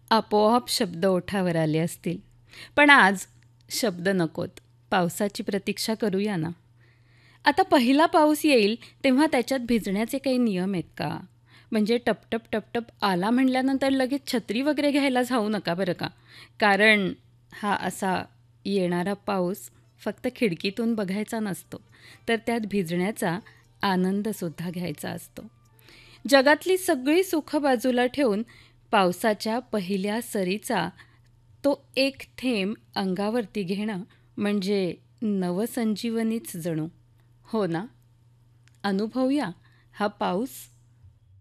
आपोआप शब्द ओठावर आले असतील. पण आज शब्द नकोत. पावसाची प्रतीक्षा करूया ना. आता पहिला पाऊस येईल तेव्हा त्याच्यात भिजण्याचे काही नियम आहेत का? म्हणजे टपटप टपटप आला म्हणल्यानंतर लगेच छत्री वगैरे घ्यायला जाऊ नका बरं का. कारण हा असा येणारा पाऊस फक्त खिडकीतून बघायचा नसतो, तर त्यात भिजण्याचा आनंदसुद्धा घ्यायचा असतो. जगातली सगळी सुखं बाजूला ठेवून पावसाच्या पहिल्या सरीचा तो एक थेंब अंगावरती घेणं म्हणजे नवसंजीवनीच जणू. हो ना? अनुभवूया हा पाऊस.